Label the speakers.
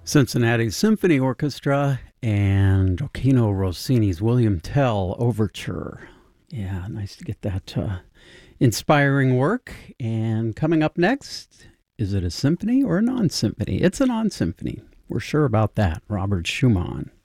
Speaker 1: Cincinnati Symphony Orchestra and Gioacchino Rossini's William Tell Overture. Yeah, nice to get that inspiring work. And coming up next, is it a symphony or a non-symphony? It's a non-symphony. We're sure about that. Robert Schumann.